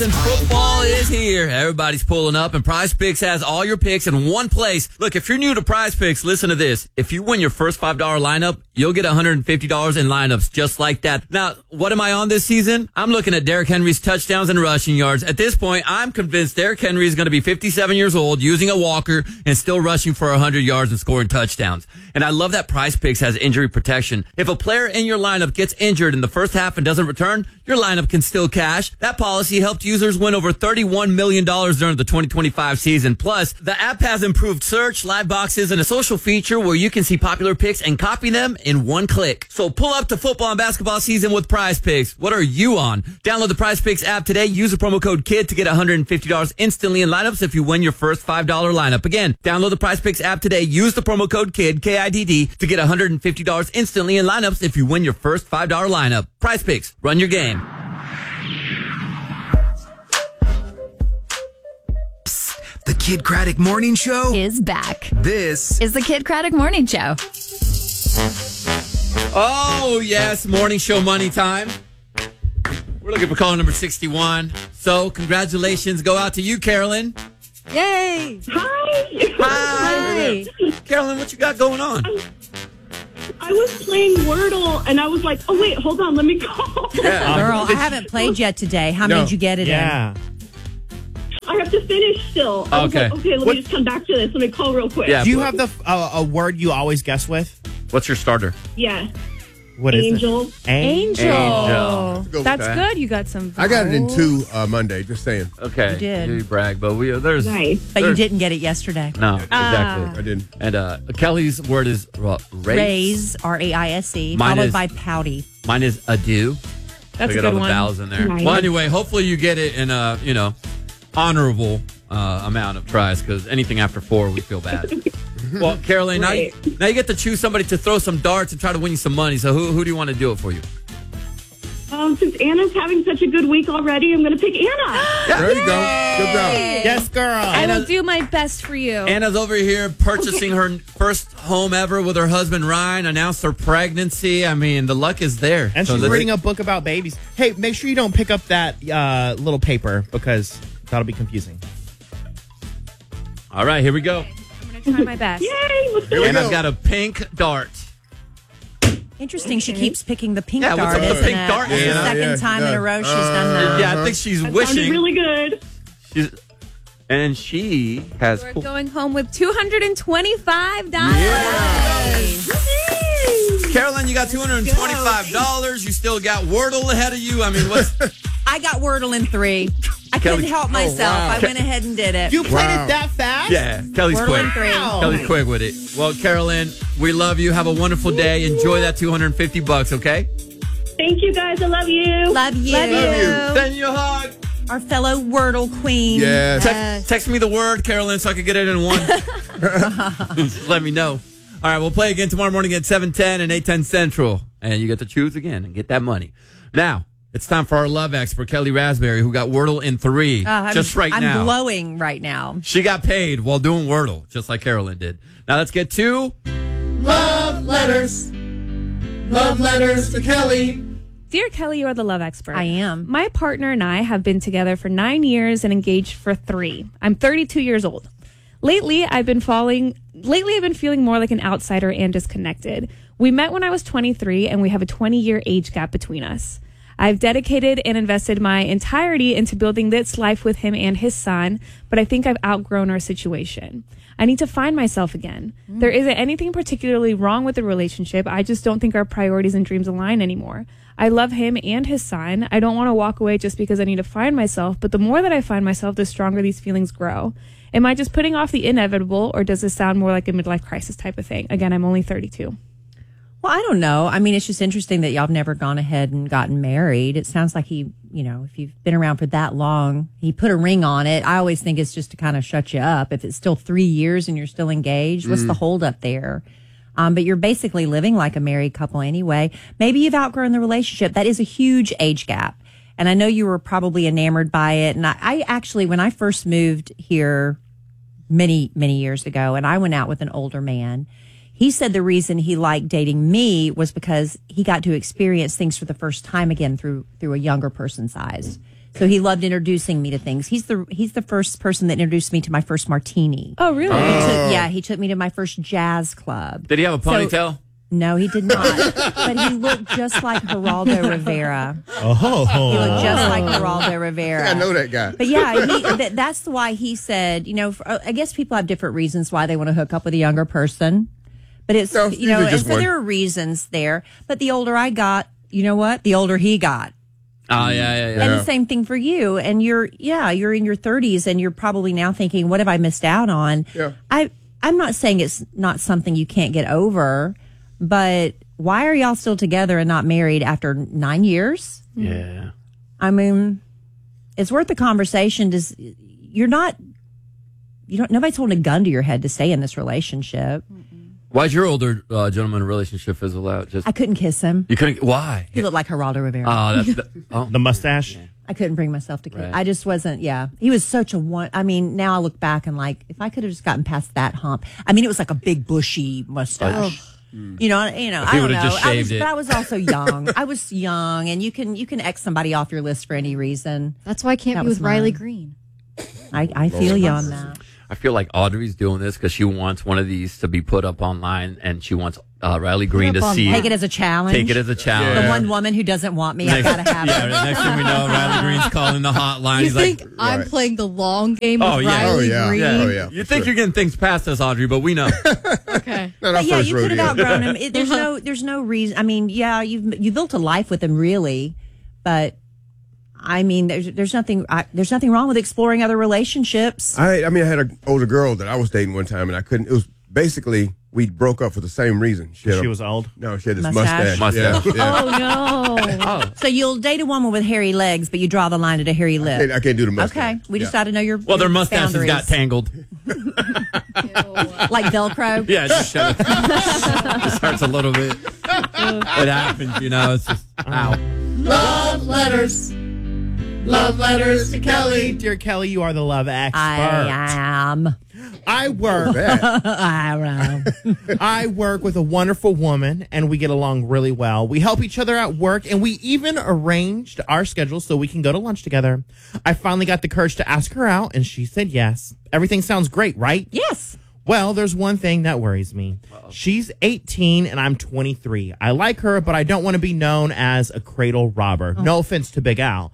season football is here. Everybody's pulling up, and Prize Picks has all your picks in one place. Look, if you're new to Prize Picks, listen to this. If you win your first $5 lineup, you'll get $150 in lineups just like that. Now, what am I on this season? I'm looking at Derrick Henry's touchdowns and rushing yards. At this point, I'm convinced Derrick Henry is going to be 57 years old, using a walker, and still rushing for 100 yards and scoring touchdowns. And I love that Prize Picks has injury protection. If a player in your lineup gets injured in the first half and doesn't return, your lineup can still cash. That policy helped users win over $31 million during the 2025 season. Plus, the app has improved search, live boxes, and a social feature where you can see popular picks and copy them in one click. So pull up to football and basketball season with Prize Picks. What are you on? Download the Prize Picks app today. Use the promo code KID to get $150 instantly in lineups if you win your first $5 lineup. Again, download the Prize Picks app today. Use the promo code KID, K-I-D-D, to get $150 instantly in lineups if you win your first $5 lineup. Prize Picks. Run your game. The Kid Craddock Morning Show is back. This is the Kid Craddock Morning Show. Oh, yes. Morning show money time. We're looking for caller number 61. So, congratulations go out to you, Carolyn. Yay. Hi. Hi. Carolyn, what you got going on? I was playing Wordle, and I was like, oh, wait, hold on, let me call. Yeah. Girl, I haven't played yet today. How many did you get it in? I have to finish still. I was like, okay, let me just come back to this. Let me call real quick. Yeah, Do you have the a word you always guess with? What's your starter? Yeah. What is Angel. it? Angel. Angel. That's good. You got some. I got it in 2 Monday, just saying. Okay. You did. You brag, but there's... Nice. But you didn't get it yesterday. No, exactly. I didn't. And Kelly's word is raise. Raise, R-A-I-S-E, Mine followed is- by pouty. Mine is adieu. That's I a got all good the one. vowels in there. Nice. Well, anyway, hopefully you get it in a, honorable amount of tries, because anything after 4, we feel bad. Well, Caroline, Right. now you get to choose somebody to throw some darts and try to win you some money. So who do you want to do it for you? Since Anna's having such a good week already, I'm going to pick Anna. There you go. Good job. Yes, girl. I will do my best for you. Anna's over here purchasing her first home ever with her husband, Ryan, announced her pregnancy. I mean, the luck is there. And So she's let's- reading a book about babies. Hey, make sure you don't pick up that little paper because that'll be confusing. All right, here we go. I'm going to try my best. Yay, let's do it. Anna's got a pink dart. Interesting, she keeps picking the pink Yeah, what's dart, up with the isn't pink it? dart, It's the Anna? second time in a row she's done that. Yeah, I think she's That wishing. sounded really good. And she has... We're going home with $225. Carolyn, you got $225. You still got Wordle ahead of you. I mean, what's... I got Wordle in 3. I Kelly- couldn't help myself. I went ahead and did it. You played it that fast? Yeah, Kelly's Wordle quick. in 3. Kelly's quick with it. Well, Carolyn, we love you. Have a wonderful day. Enjoy that $250, okay? Thank you, guys. I love you. Love you. Send you a hug. Our fellow Wordle queen. Yes. Text me the word, Carolyn, so I can get it in one. Just let me know. All right, we'll play again tomorrow morning at 7:10 and 8:10 Central. And you get to choose again and get that money. Now, it's time for our love expert, Kelly Raspberry, who got Wordle in 3 just right now. I'm glowing right now. She got paid while doing Wordle, just like Carolyn did. Now let's get to Love letters. Love letters to Kelly. Dear Kelly, you are the love expert. I am. My partner and I have been together for 9 years and engaged for 3. I'm 32 years old. Lately, I've been feeling more like an outsider and disconnected. We met when I was 23, and we have a 20-year age gap between us. I've dedicated and invested my entirety into building this life with him and his son, but I think I've outgrown our situation. I need to find myself again. There isn't anything particularly wrong with the relationship. I just don't think our priorities and dreams align anymore. I love him and his son. I don't want to walk away just because I need to find myself, but the more that I find myself, the stronger these feelings grow. Am I just putting off the inevitable, or does this sound more like a midlife crisis type of thing? Again, I'm only 32. Well, I don't know. I mean, it's just interesting that y'all have never gone ahead and gotten married. It sounds like he, if you've been around for that long, he put a ring on it. I always think it's just to kind of shut you up. If it's still 3 years and you're still engaged, what's the holdup there? But you're basically living like a married couple anyway. Maybe you've outgrown the relationship. That is a huge age gap. And I know you were probably enamored by it. And I actually, when I first moved here many, many years ago, and I went out with an older man, he said the reason he liked dating me was because he got to experience things for the first time again through a younger person's eyes. So he loved introducing me to things. He's the first person that introduced me to my first martini. Oh, really? He took me to my first jazz club. Did he have a ponytail? No, he did not. But he looked just like Geraldo Rivera. Oh. He looked just like Geraldo Rivera. I know that guy. But yeah, that's why he said, I guess people have different reasons why they want to hook up with a younger person. But it's, No, and just so one. there are reasons there. But the older I got, you know what? The older he got. Oh, yeah. And the same thing for you. And you're in your 30s and you're probably now thinking, what have I missed out on? Yeah. I'm not saying it's not something you can't get over, but why are y'all still together and not married after 9 years? Yeah. I mean, it's worth the conversation. Nobody's holding a gun to your head to stay in this relationship. Why'd your older gentleman relationship fizzle out? I couldn't kiss him. You couldn't. Why? He looked like Geraldo Rivera. The mustache? I couldn't bring myself to kiss. Right. I just wasn't. Yeah, he was such a one. I mean, now I look back and like, if I could have just gotten past that hump. I mean, it was like a big bushy mustache. You know. I don't would've know. just shaved it. But I was also young. I was young, and you can X somebody off your list for any reason. That's why I can't That be was with Riley mine. Green. I feel you on that. I feel like Audrey's doing this because she wants one of these to be put up online, and she wants Riley Green to see. Take it as a challenge. Take it as a challenge. The one woman who doesn't want me, I've got to have Yeah, it. next thing we know, Riley Green's calling the hotline. You He's think like, I'm Right. playing the long game with Oh, yeah. Riley Oh, yeah. Green? Oh, yeah. you for think sure. you're getting things past us, Audrey, but we know. Okay. Not our But yeah, first you could have rodeo. outgrown him. There's no reason. I mean, yeah, you built a life with him, really, but I mean, there's nothing wrong with exploring other relationships. I had an older girl that I was dating one time, and I couldn't. It was basically we broke up for the same reason. She was old? No, she had this Mustache? mustache. Yeah. Oh, no. So you'll date a woman with hairy legs, but you draw the line at a hairy lip. I can't do the mustache. Okay, we just got to know your Well, their mustaches boundaries. got tangled. like Velcro. Yeah, just shut it. Just hurts a little bit. It happens, It's just, ow. Love letters. Love letters to Kelly. Dear Kelly, you are the love expert. I am. I work. I work with a wonderful woman, and we get along really well. We help each other at work, and we even arranged our schedules so we can go to lunch together. I finally got the courage to ask her out, and she said yes. Everything sounds great, right? Yes. Well, there's one thing that worries me. She's 18 and I'm 23. I like her, but I don't want to be known as a cradle robber. No offense to Big Al.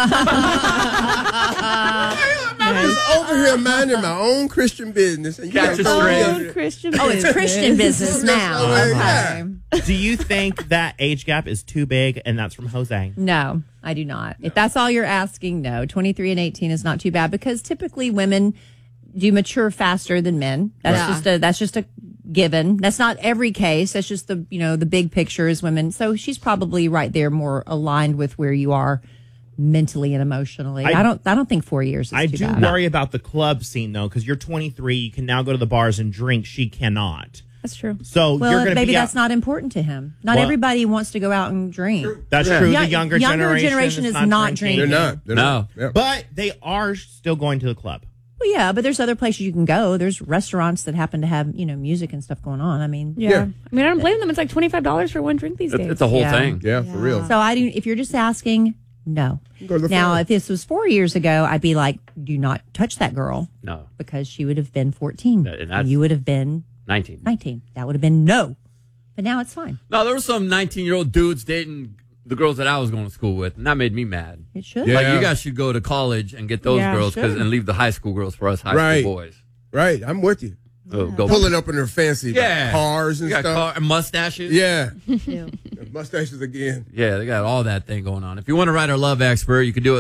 I'm just over here minding my own Christian business. And you Catch gotta a throw string. me Oh, under- Christian Oh, it's Christian business now. Yeah. Okay. Do you think that age gap is too big? And that's from Jose. No, I do not. If that's all you're asking, no. 23 and 18 is not too bad because typically women do mature faster than men. That's just a given. That's not every case. That's just the big picture is women. So she's probably right there, more aligned with where you are mentally and emotionally. I don't think 4 years is I too do bad. worry about the club scene though, because you're 23. You can now go to the bars and drink. She cannot. That's true. So you're Well, going to maybe be that's out. not important to him. Not Well- everybody wants to go out and drink. That's Yeah. true. Young- The younger generation is not drinking. They're not. They're No. not. Yeah. But they are still going to the club. Well, yeah, but there's other places you can go. There's restaurants that happen to have, music and stuff going on. I mean, Yeah. Yeah. I mean, I don't blame them. It's like $25 for one drink these days. It's a whole Yeah. thing. Yeah, for real. so if you're just asking, no. Go to the Now, fair. if this was 4 years ago, I'd be like, do not touch that girl No, because she would have been 14 And and that's- you would have been 19. 19. That would have been no. But now it's fine. No, there were some 19-year-old dudes dating the girls that I was going to school with, and that made me mad. It should. Yeah. Like, you guys should go to college and get those Yeah, girls sure. and leave the high school girls for us high Right. school boys. Right. I'm with you. Go Pulling up in their fancy Yeah. cars and You got stuff. and mustaches. Yeah. Mustaches again. Yeah, they got all that thing going on. If you want to write our love expert, you can do it.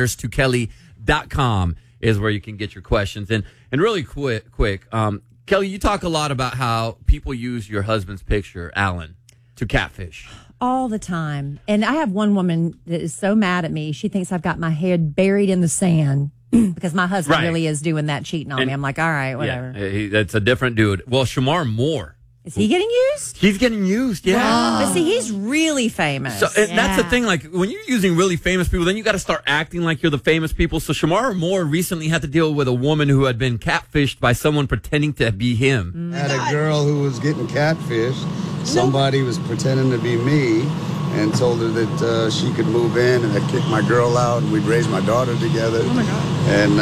loveletterstokelly.com is where you can get your questions. And really quick, Kelly, you talk a lot about how people use your husband's picture, Alan, to catfish. All the time. And I have one woman that is so mad at me. She thinks I've got my head buried in the sand because my husband Right. really is doing that, cheating on And- me. I'm like, all right, whatever. Yeah, that's a different dude. Well, Shamar Moore, Is he getting used? he's getting used. Yeah. But see, he's really famous. So and that's the thing. Like when you're using really famous people, then you got to start acting like you're the famous people. So Shamar Moore recently had to deal with a woman who had been catfished by someone pretending to be him. Had a girl who was getting catfished. Somebody was pretending to be me, and told her that she could move in, and I'd kick my girl out, and we'd raise my daughter together. Oh my God. And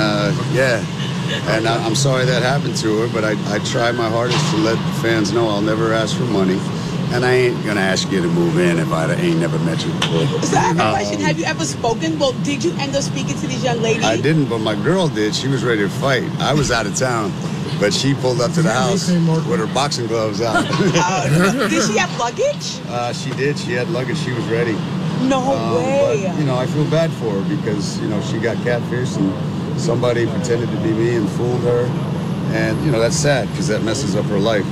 and I'm sorry that happened to her, but I try my hardest to let the fans know I'll never ask for money. And I ain't gonna ask you to move in if I ain't never met you before. So I have a question. Have you ever spoken? Well, did you end up speaking to these young ladies? I didn't, but my girl did. She was ready to fight. I was out of town, but she pulled up to the house with her boxing gloves out. Did she have luggage? She did. She had luggage. She was ready. No way. But, I feel bad for her because, she got catfished and somebody pretended to be me and fooled her. And, that's sad because that messes up her life.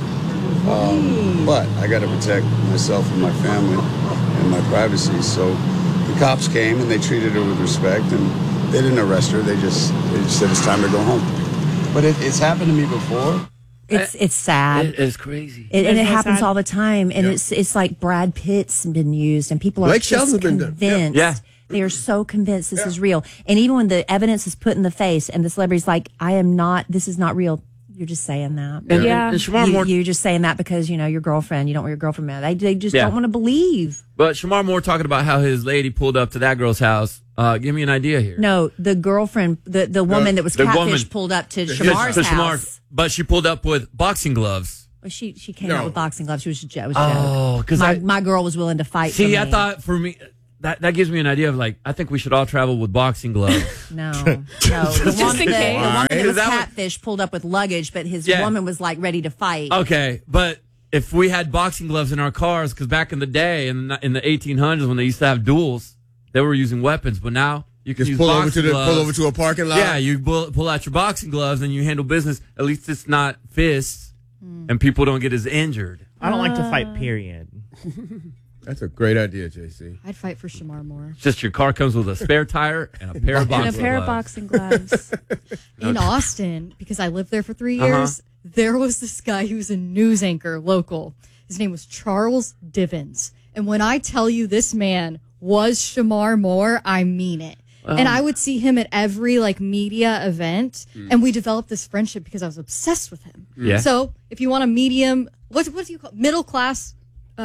But I got to protect myself and my family and my privacy. So the cops came and they treated her with respect, and they didn't arrest her. They just said it's time to go home. But it's happened to me before. It's sad. It's crazy. And it happens all the time. And it's like Brad Pitt's been used, and people are Blake just Shelton's been convinced. Yeah. They are so convinced this is real. And even when the evidence is put in the face and the celebrity's like, this is not real. You're just saying that. And Yeah. You're just saying that because, your girlfriend, you don't want your girlfriend mad. They just don't want to believe. But Shamar Moore talking about how his lady pulled up to that girl's house. Give me an idea here. No, the girlfriend, the woman that was catfish pulled up to Shamar's house. But she pulled up with boxing gloves. Well, she came out with boxing gloves. She was just because my girl was willing to fight for me. I thought for me, that gives me an idea of I think we should all travel with boxing gloves. No. The woman that was catfish pulled up with luggage, but his woman was ready to fight. Okay, but if we had boxing gloves in our cars, because back in the day, in the 1800s, when they used to have duels, they were using weapons, but now you can Just use pull boxing gloves. over to a parking lot. Yeah, you pull out your boxing gloves and you handle business. At least it's not fists, and people don't get as injured. I don't like to fight, period. That's a great idea, JC. I'd fight for Shamar Moore. It's just your car comes with a spare tire and a pair of boxing gloves. And a pair of boxing gloves. In Austin, because I lived there for 3 years, there was this guy who was a news anchor local. His name was Charles Divins. And when I tell you this man was Shamar Moore, I mean it. And I would see him at every Mm. media event, and we developed this friendship because I was obsessed with him. Yeah. So if you want a medium, what do you call middle class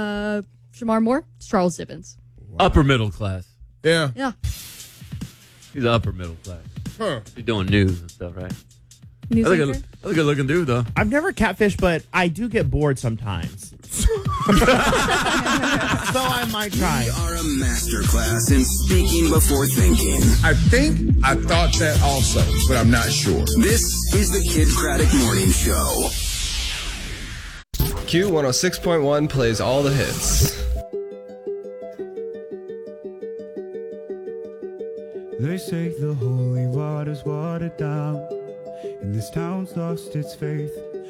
Shamar Moore? It's Charles Divins. Wow. Upper middle class. Yeah. Yeah. He's upper middle class. Huh. He's doing news and stuff, right? News That's anchor? a good looking dude, though. I've never catfished, but I do get bored sometimes. So I might try. We are a masterclass in speaking before thinking. I think I thought that also, but I'm not sure. This is the Kid Craddock Morning Show. Q106.1 plays all the hits. They say the holy water's watered down, and this town's lost its faith.